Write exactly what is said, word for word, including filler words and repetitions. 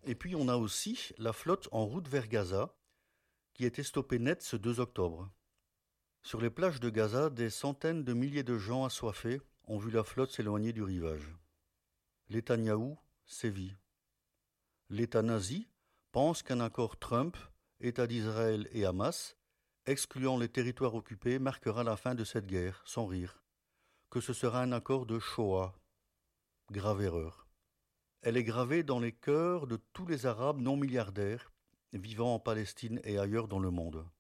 Et puis on a aussi la flotte en route vers Gaza, qui a été stoppée net ce deux octobre. Sur les plages de Gaza, des centaines de milliers de gens assoiffés ont vu la flotte s'éloigner du rivage. Netanyahou sévit. L'État nazi pense qu'un accord Trump, État d'Israël et Hamas, excluant les territoires occupés, marquera la fin de cette guerre, sans rire, que ce sera un accord de Shoah. Grave erreur. Elle est gravée dans les cœurs de tous les Arabes non milliardaires vivant en Palestine et ailleurs dans le monde.